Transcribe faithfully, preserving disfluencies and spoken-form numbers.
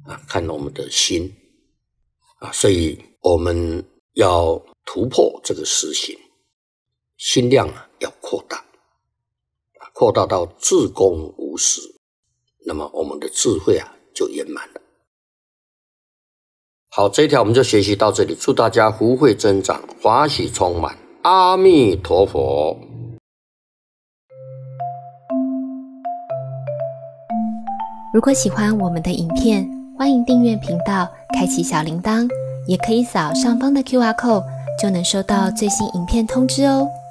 啊，看我们的心啊，所以我们要突破这个实行，心量啊要扩大，扩大到至公无私，那么我们的智慧啊就圆满了。好，这一条我们就学习到这里，祝大家福慧增长，欢喜充满，阿弥陀佛。 如果喜欢我们的影片，欢迎订阅频道，开启小铃铛，也可以扫上方的 Q R code， 就能收到最新影片通知哦。